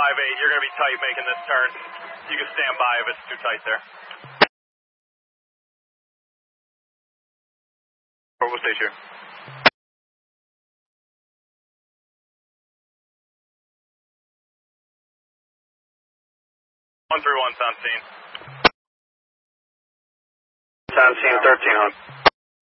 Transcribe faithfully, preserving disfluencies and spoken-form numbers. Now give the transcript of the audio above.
five eight, you're going to be tight making this turn. You can stand by if it's too tight there. Or we'll stay here. one three one, sound scene. Sound scene, thirteen on.